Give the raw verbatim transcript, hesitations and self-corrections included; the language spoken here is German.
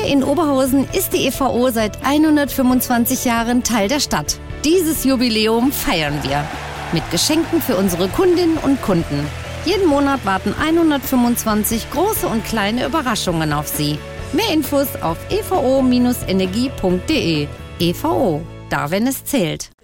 Hier in Oberhausen ist die E V O seit hundertfünfundzwanzig Jahren Teil der Stadt. Dieses Jubiläum feiern wir mit Geschenken für unsere Kundinnen und Kunden. Jeden Monat warten hundertfünfundzwanzig große und kleine Überraschungen auf Sie. Mehr Infos auf e v o Bindestrich energie Punkt de. E V O, da wenn es zählt.